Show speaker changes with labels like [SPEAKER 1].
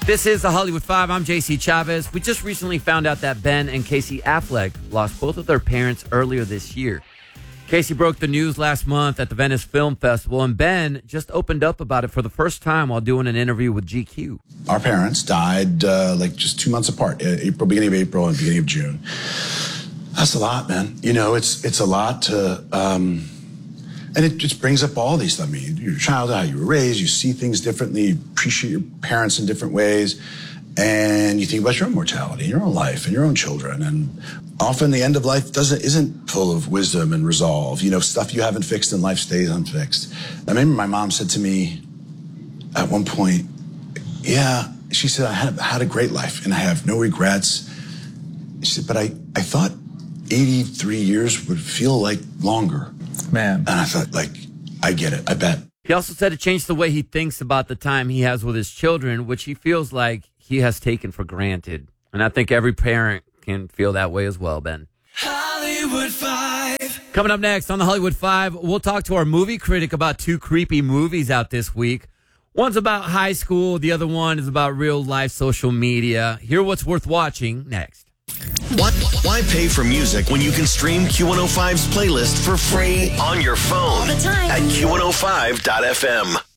[SPEAKER 1] This is the Hollywood Five. I'm JC Chavez. We just recently found out that Ben and Casey Affleck lost both of their parents earlier this year. Casey broke the news last month at the Venice Film Festival, and Ben just opened up about it for the first time while doing an interview with GQ.
[SPEAKER 2] Our parents died just 2 months apart, beginning of April and beginning of June. That's a lot, man. You know, it's a lot to, and it just brings up all these. I mean, your childhood, how you were raised, you see things differently, you appreciate your parents in different ways, and you think about your own mortality, your own life, and your own children. And often the end of life isn't full of wisdom and resolve. You know, stuff you haven't fixed in life stays unfixed. I remember my mom said to me at one point, she said, I had a great life and I have no regrets. She said, but I thought 83 years would feel like longer.
[SPEAKER 3] Man.
[SPEAKER 2] And I thought, I get it. I bet.
[SPEAKER 1] He also said it changed the way he thinks about the time he has with his children, which he feels like he has taken for granted. And I think every parent can feel that way as well, Ben.
[SPEAKER 4] Hollywood Five.
[SPEAKER 1] Coming up next on the Hollywood Five, we'll talk to our movie critic about two creepy movies out this week. One's about high school. The other one is about real life social media. Hear what's worth watching next.
[SPEAKER 4] Why pay for music when you can stream Q105's playlist for free on your phone
[SPEAKER 5] all the time
[SPEAKER 4] at Q105.fm?